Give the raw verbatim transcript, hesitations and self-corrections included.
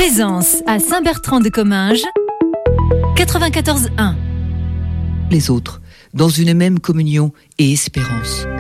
Plaisance à Saint-Bertrand-de-Comminges, quatre-vingt-quatorze un. Les autres, dans une même communion et espérance.